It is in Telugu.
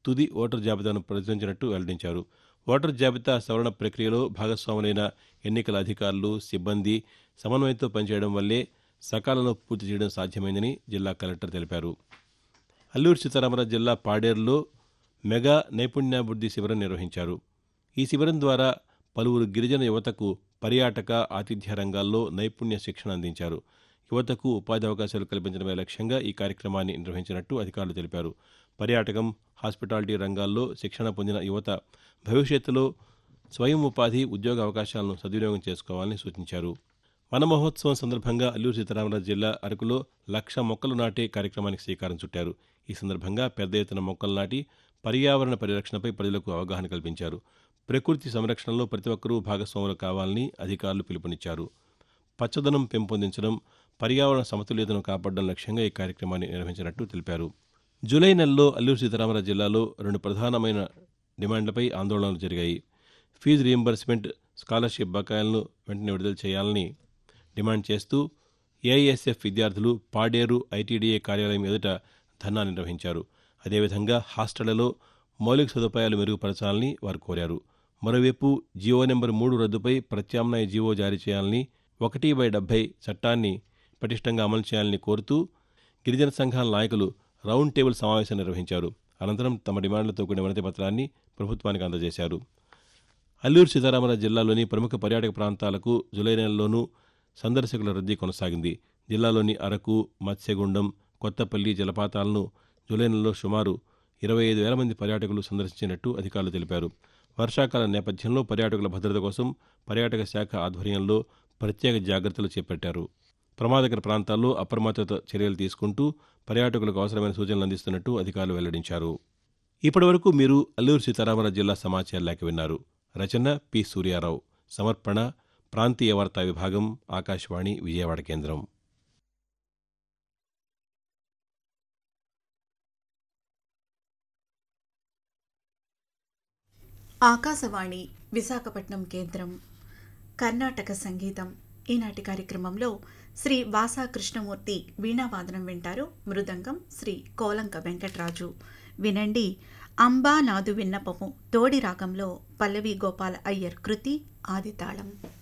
తుది ఓటర్ జాబితాను ప్రచురించినట్టు వెల్లడించారు. ఓటర్ జాబితా సవరణ ప్రక్రియలో భాగస్వాములైన ఎన్నికల అధికారులు, సిబ్బంది సమన్వయంతో పనిచేయడం వల్లే సకాలంలో పూర్తి చేయడం సాధ్యమైందని జిల్లా కలెక్టర్ తెలిపారు. అల్లూరు సీతారామరాజు జిల్లా పాడేరులో మెగా నైపుణ్యాభివృద్ధి శిబిరం నిర్వహించారు. ఈ శిబిరం ద్వారా పలువురు గిరిజన యువతకు పర్యాటక, ఆతిథ్య రంగాల్లో నైపుణ్య శిక్షణ అందించారు. యువతకు ఉపాధి అవకాశాలు కల్పించడమే లక్ష్యంగా ఈ కార్యక్రమాన్ని నిర్వహించినట్టు అధికారులు తెలిపారు. పర్యాటకం, హాస్పిటాలిటీ రంగాల్లో శిక్షణ పొందిన యువత భవిష్యత్తులో స్వయం ఉపాధి, ఉద్యోగ అవకాశాలను సద్వినియోగం చేసుకోవాలని సూచించారు. వన మహోత్సవం సందర్భంగా అల్లూరు సీతారామరాజు జిల్లా అరకులో 1,00,000 మొక్కలు నాటే కార్యక్రమానికి శ్రీకారం చుట్టారు. ఈ సందర్భంగా పెద్ద ఎత్తున మొక్కలు నాటి పర్యావరణ పరిరక్షణపై ప్రజలకు అవగాహన కల్పించారు. ప్రకృతి సంరక్షణలో ప్రతి ఒక్కరూ భాగస్వాములు కావాలని అధికారులు పిలుపునిచ్చారు. పచ్చదనం పెంపొందించడం, పర్యావరణ సమతుల్యతను కాపాడడం లక్ష్యంగా ఈ కార్యక్రమాన్ని నిర్వహించినట్టు తెలిపారు. జూలై నెలలో అల్లూరు సీతారామరాజు జిల్లాలో 2 ప్రధానమైన డిమాండ్లపై ఆందోళనలు జరిగాయి. ఫీజు రీయింబర్స్మెంట్, స్కాలర్షిప్ బకాయిలను వెంటనే విడుదల చేయాలని డిమాండ్ చేస్తూ ఏఐఎస్ఎఫ్ విద్యార్థులు పాడేరు ఐటీడీఏ కార్యాలయం ఎదుట ధర్నా నిర్వహించారు. అదేవిధంగా హాస్టళ్లలో మౌలిక సదుపాయాలు మెరుగుపరచాలని వారు కోరారు. మరోవైపు జీవో నెంబర్ 3 రద్దుపై ప్రత్యామ్నాయ జీవో జారీ చేయాలని, 1/70 చట్టాన్ని పటిష్టంగా అమలు చేయాలని కోరుతూ గిరిజన సంఘాల నాయకులు రౌండ్ టేబుల్ సమావేశం నిర్వహించారు. అనంతరం తమ డిమాండ్లతో కూడిన వినతి పత్రాన్ని ప్రభుత్వానికి అందజేశారు. అల్లూరు సీతారామరాజు జిల్లాలోని ప్రముఖ పర్యాటక ప్రాంతాలకు జూలై నెలలోనూ సందర్శకుల రద్దీ కొనసాగింది. జిల్లాలోని అరకు, మత్స్యగుండం, కొత్తపల్లి జలపాతాలను జూలై నెలలో సుమారు 25,000 మంది పర్యాటకులు సందర్శించినట్టు అధికారులు తెలిపారు. వర్షాకాలం నేపథ్యంలో పర్యాటకుల భద్రత కోసం పర్యాటక శాఖ ఆధ్వర్యంలో ప్రత్యేక జాగ్రత్తలు చేపట్టారు. ప్రమాదకర ప్రాంతాల్లో అప్రమత్తత చర్యలు తీసుకుంటూ పర్యాటకులకు అవసరమైన సూచనలు అందిస్తున్నట్టు అధికారులు వెల్లడించారు. ఇప్పటివరకు మీరు అల్లూరు సీతారామరాజు జిల్లా సమాచార లేఖ విన్నారు. రచన పి. సూర్యారావు. సమర్పణ ప్రాంతీయ వార్తా విభాగం, ఆకాశవాణి విజయవాడ కేంద్రం. ఆకాశవాణి విశాఖపట్నం కేంద్రం. కర్ణాటక సంగీతం. ఈనాటి కార్యక్రమంలో శ్రీ వాసా కృష్ణమూర్తి వీణావాదనం వింటారు. మృదంగం శ్రీ కోలంక వెంకటరాజు. వినండి అంబా నాదు విన్నపము తోడి రాగంలో పల్లవి గోపాల అయ్యర్ కృతి, ఆదితాళం.